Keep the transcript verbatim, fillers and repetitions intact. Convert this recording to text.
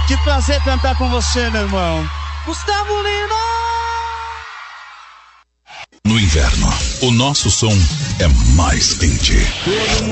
Que prazer cantar com você, meu irmão. Gustavo Lima. No inverno, o nosso som é mais quente.